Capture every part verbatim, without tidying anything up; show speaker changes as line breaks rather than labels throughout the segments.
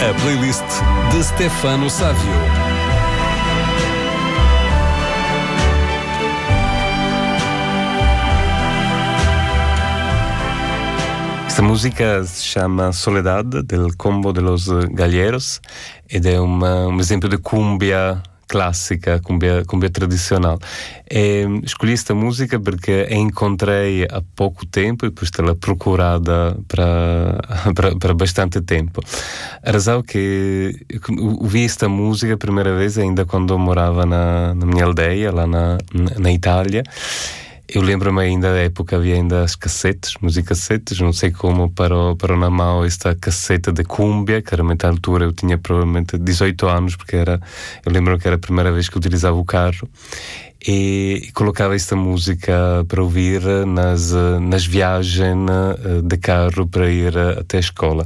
A playlist de Stefano Sávio.
Esta música se chama Soledad, del Combo de los Galleros, ed è un, um esempio de cumbia clássica, cumbia, cumbia tradicional. E escolhi esta música porque a encontrei há pouco tempo e depois estou procurada para, para, para bastante tempo. A razão é que ouvi esta música a primeira vez ainda quando eu morava na, na minha aldeia, lá na, na Itália. Eu lembro-me ainda da época, havia ainda as cassetes, musicassetes, não sei como parou, parou na mão esta casseta de cumbia, que realmente à altura eu tinha provavelmente dezoito anos, porque era, eu lembro que era a primeira vez que utilizava o carro, e, e colocava esta música para ouvir nas, nas viagens de carro para ir até a escola.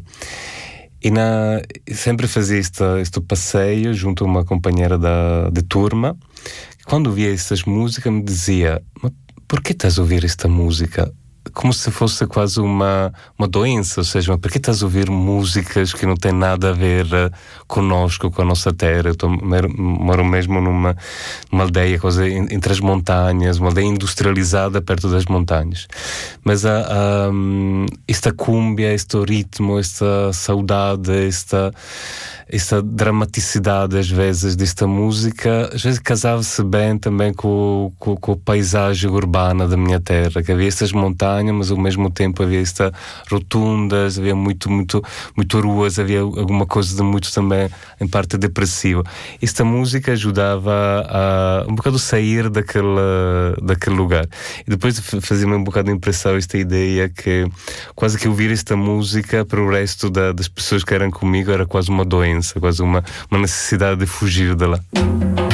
E na, sempre fazia este, este passeio junto a uma companheira da, de turma, que quando via estas músicas me dizia: por que estás a ouvir esta música? Como se fosse quase uma, uma doença, ou seja, por que estás a ouvir músicas que não têm nada a ver uh, connosco, com a nossa terra? Eu tô, moro mesmo numa, numa aldeia quase entre as montanhas, uma aldeia industrializada perto das montanhas. Mas a, a, esta cúmbia, este ritmo, esta saudade, esta, esta dramaticidade às vezes desta música, às vezes casava-se bem também com, com, com a paisagem urbana da minha terra, que havia estas montanhas, mas ao mesmo tempo havia esta rotundas, havia muito, muito, muito ruas, havia alguma coisa de muito também em parte depressiva. Esta música ajudava a, a um bocado sair daquele, daquele lugar. E depois fazia-me um bocado de impressão esta ideia que quase que ouvir esta música para o resto da, das pessoas que eram comigo era quase uma doença, quase uma, uma necessidade de fugir de lá.